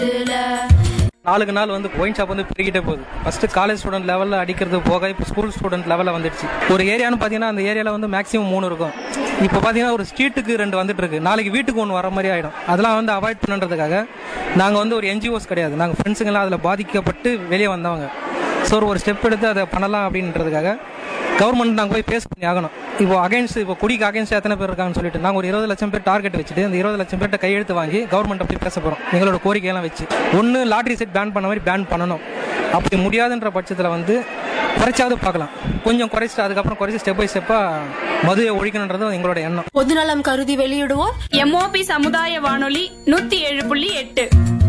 நாளுக்கு நாள் வந்து ஒயின் ஷாப் வந்து பெருகிட்டே போகுது. ஃபர்ஸ்ட் காலேஜ் ஸ்டூடெண்ட் லெவலில் அடிக்கிறது போக இப்போ ஸ்கூல் ஸ்டூடெண்ட் லெவலில் வந்துடுச்சு. ஒரு ஏரியான்னு பார்த்தீங்கன்னா அந்த ஏரியாவில் வந்து மேக்ஸிமம் 3 இருக்கும். இப்போ பார்த்தீங்கன்னா ஒரு ஸ்ட்ரீட்டுக்கு 2 வந்துட்டு இருக்கு. நாளைக்கு வீட்டுக்கு 1 வர மாதிரி ஆகிடும். அதெல்லாம் வந்து அவாய்ட் பண்ணுறதுக்காக நாங்கள் வந்து ஒரு NGOs கிடையாது, நாங்கள் ஃப்ரெண்ட்ஸுங்கெல்லாம் அதில் பாதிக்கப்பட்டு வெளியே வந்தவங்க. ஸோ ஒரு ஸ்டெப் எடுத்து அதை பண்ணலாம் அப்படின்றதுக்காக கவர்மெண்ட் நாங்கள் போய் பேஸ் பண்ணி ஆகணும். இப்போ அகைன்ஸ்ட் இப்போ குடிக்கு அகைன்ஸ்ட் எத்தனை பேர் இருக்காங்கன்னு சொல்லிட்டு நாங்கள் ஒரு 20 லட்சம் பேர் டார்கெட் வச்சுட்டு அந்த 20 லட்சம் பேர்ட்ட கையெழுத்து வாங்கி கவர்மெண்ட் அப்படி பேச போகிறோம். எங்களோட கோரிக்கையெல்லாம் வச்சு ஒன்று லாட்ரி செட் பேன் பண்ண மாதிரி பேன் பண்ணணும். அப்படி முடியாதுன்ற பட்சத்தில் வந்து குறைச்சாவது பார்க்கலாம். கொஞ்சம் குறைச்சிட்டு அதுக்கப்புறம் குறைச்சி ஸ்டெப் பை ஸ்டெப்பாக மதுவை ஒழிக்கணுன்றது எங்களோட எண்ணம். பொதுநலம் கருதி வெளியிடுவோர் MOP சமுதாய வானொலி 107.8.